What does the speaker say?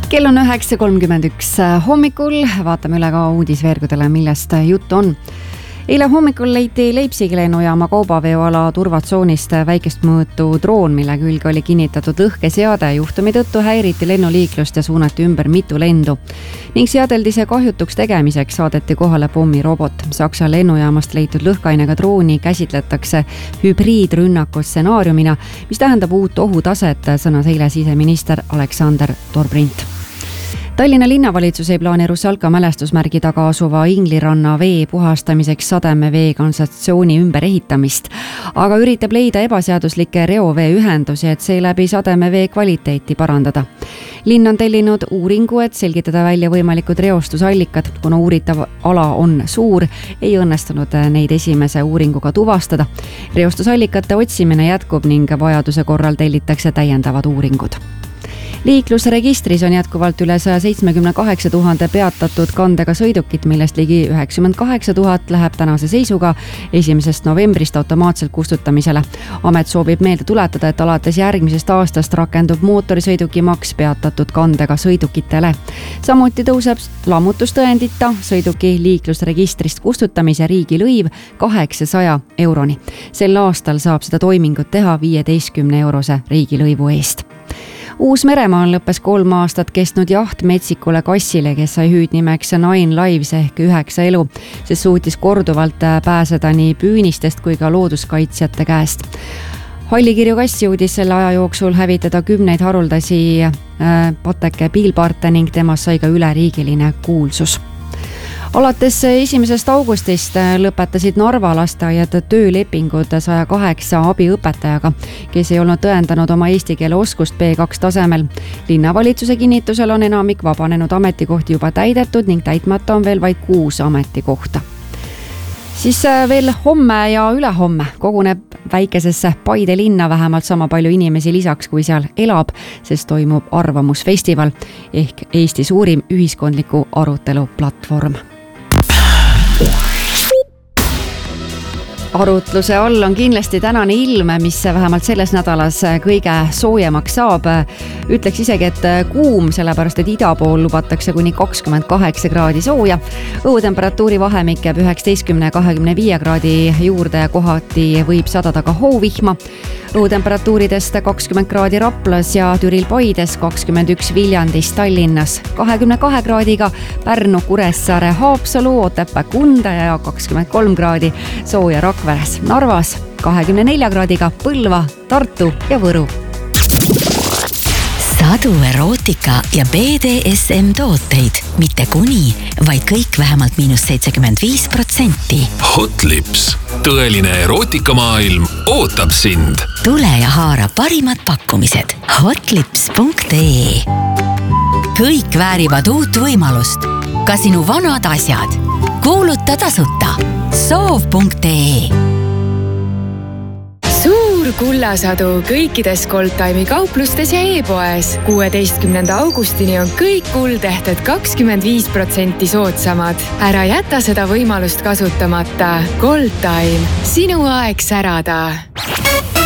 Kell on 9.31 hommikul, vaatame üle ka uudisveergudele, millest jutt on. Eile hommikul leiti Leipzigi lennujaama kaubaveoala turvatsoonist väikest mõõtu droon, mille külge oli kinnitatud lõhkeseade. Juhtumi tõttu häiriti lennuliiklust ja suunati ümber mitu lendu. Ning seadeldise kahjutuks tegemiseks saadeti kohale pommirobot. Saksa lennujaamast leitud lõhkainega drooni käsitletakse hübriidrünnaku stsenaariumina, mis tähendab uut ohutaset, sõnas eile siseminister Alexander Dobrindt. Tallinna linnavalitsus ei plaani Rusalka mälestusmärgi taga asuva Ingliranna vee puhastamiseks sademevee kanalisatsiooni ümberehitamist, aga üritab leida ebaseaduslikke reoveeühendusi, et seeläbi sademevee kvaliteeti parandada. Linn on tellinud uuringu, et selgitada välja võimalikud reostusallikad, kuna uuritav ala on suur, ei õnnestunud neid esimese uuringuga tuvastada. Reostusallikate otsimine jätkub ning vajaduse korral tellitakse täiendavad uuringud. Liiklusregistris on jätkuvalt üle 178 000 peatatud kandega sõidukit, millest ligi 98 000 läheb tänase seisuga 1. novembrist automaatselt kustutamisele. Amet soovib meelde tuletada, et alates järgmisest aastast rakendub mootorisõidukimaks peatatud kandega sõidukitele. Samuti tõuseb lammutustõendita sõiduki liiklusregistrist kustutamise riigilõiv 800 €. Sel aastal saab seda toimingut teha 15 eurose riigilõivu eest. Uus-Meremaal lõppes 3 aastat kestnud jaht metsikule kassile, kes sai hüüdnimeks 9 Lives ehk 9 elu, sest suutis korduvalt pääseda nii püünistest kui ka looduskaitsjate käest. Hallikirju kass jõudis selle aja jooksul hävitada 10 haruldasi pateke piilparte ning temast sai ka üleriigiline kuulsus. Alates 1. augustist lõpetasid Narva lasteaiad töölepingud 108 abiõpetajaga, kes ei olnud tõendanud oma eesti keele oskust B2 tasemel. Linnavalitsuse kinnitusel on enamik vabanenud ametikohti juba täidetud ning täitmata on veel vaid 6 ametikohta. Siis veel homme ja ülehomme koguneb väikesesse Paide linna vähemalt sama palju inimesi lisaks, kui seal elab, sest toimub arvamusfestival ehk Eesti suurim ühiskondliku arutelu platvorm. Arutluse all on kindlasti tänane ilm, mis vähemalt selles nädalas kõige soojemaks saab. Ütleks isegi, et kuum, sellepärast et ida pool lubatakse kuni 28 kraadi sooja. Õhutemperatuuri vahemik jääb 19–25 kraadi juurde ja kohati võib sadada ka hoovihma. Õhutemperatuuridest 20 kraadi Raplas ja Türil Paides, 21 Viljandis, Tallinnas, 22 kraadiga Pärnu, Kuressaare, Haapsalu, Otepää, Kunda ja 23 kraadi sooja Rakveres, Narvas, 24 kraadiga Põlva, Tartu ja Võru. Sadu erootika ja BDSM tooteid, mitte kuni, vaid kõik vähemalt -75%. Hotlips, tõeline erootikamaailm ootab sind. Tule ja haara parimad pakkumised hotlips.ee. Kõik väärivad uut võimalust. Ka sinu vanad asjad. Kuuluta tasuta soov.ee. Suur kullasadu kõikides Goldtime'i kauplustes ja e-poes. 16. augustini on kõik kuldehted 25% soodsamad. Ära jäta seda võimalust kasutamata. Goldtime. Sinu aeg särada.